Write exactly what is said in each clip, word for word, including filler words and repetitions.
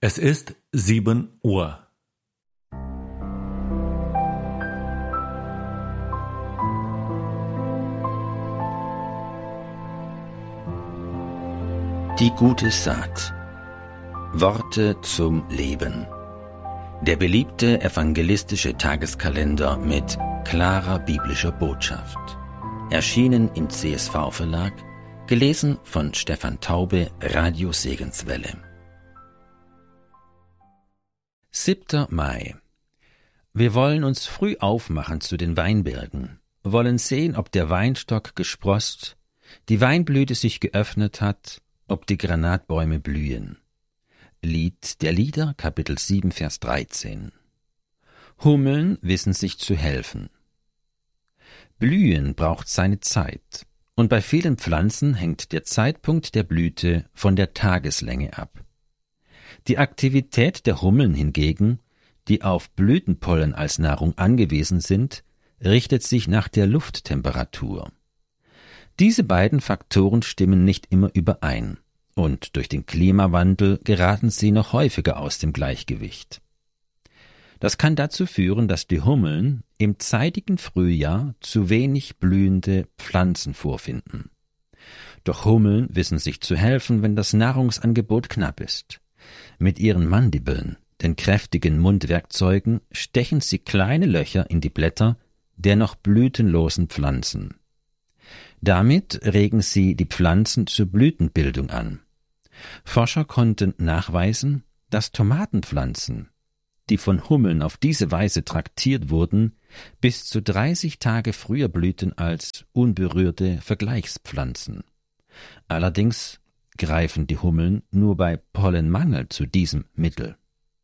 Es ist sieben Uhr. Die gute Saat. Worte zum Leben. Der beliebte evangelistische Tageskalender mit klarer biblischer Botschaft. Erschienen im C S V-Verlag, gelesen von Stefan Taube, Radio Segenswelle. siebter Mai. Wir wollen uns früh aufmachen zu den Weinbergen, wollen sehen, ob der Weinstock gesproßt, die Weinblüte sich geöffnet hat, ob die Granatbäume blühen. Lied der Lieder, Kapitel sieben, Vers dreizehn. Hummeln wissen sich zu helfen. Blühen braucht seine Zeit, und bei vielen Pflanzen hängt der Zeitpunkt der Blüte von der Tageslänge ab. Die Aktivität der Hummeln hingegen, die auf Blütenpollen als Nahrung angewiesen sind, richtet sich nach der Lufttemperatur. Diese beiden Faktoren stimmen nicht immer überein, und durch den Klimawandel geraten sie noch häufiger aus dem Gleichgewicht. Das kann dazu führen, dass die Hummeln im zeitigen Frühjahr zu wenig blühende Pflanzen vorfinden. Doch Hummeln wissen sich zu helfen, wenn das Nahrungsangebot knapp ist. Mit ihren Mandibeln, den kräftigen Mundwerkzeugen, stechen sie kleine Löcher in die Blätter der noch blütenlosen Pflanzen. Damit regen sie die Pflanzen zur Blütenbildung an. Forscher konnten nachweisen, dass Tomatenpflanzen, die von Hummeln auf diese Weise traktiert wurden, bis zu dreißig Tage früher blühten als unberührte Vergleichspflanzen. Allerdings greifen die Hummeln nur bei Pollenmangel zu diesem Mittel.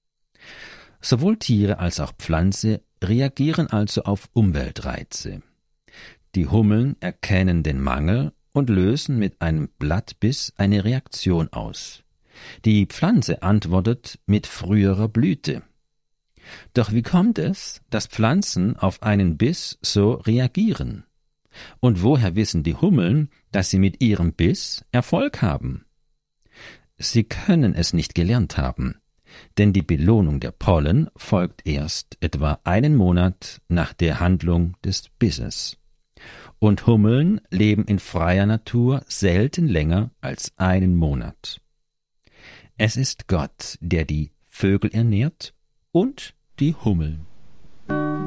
Sowohl Tiere als auch Pflanze reagieren also auf Umweltreize. Die Hummeln erkennen den Mangel und lösen mit einem Blattbiss eine Reaktion aus. Die Pflanze antwortet mit früherer Blüte. Doch wie kommt es, dass Pflanzen auf einen Biss so reagieren? Und woher wissen die Hummeln, dass sie mit ihrem Biss Erfolg haben? Sie können es nicht gelernt haben, denn die Belohnung der Pollen folgt erst etwa einen Monat nach der Handlung des Bisses. Und Hummeln leben in freier Natur selten länger als einen Monat. Es ist Gott, der die Vögel ernährt und die Hummeln.